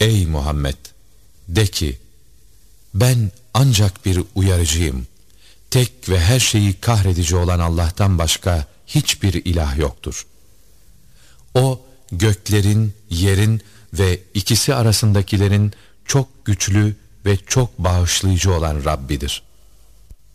Ey Muhammed! De ki, ben ancak bir uyarıcıyım. Tek ve her şeyi kahredici olan Allah'tan başka hiçbir ilah yoktur. O, göklerin, yerin ve ikisi arasındakilerin çok güçlü ve çok bağışlayıcı olan Rabbidir.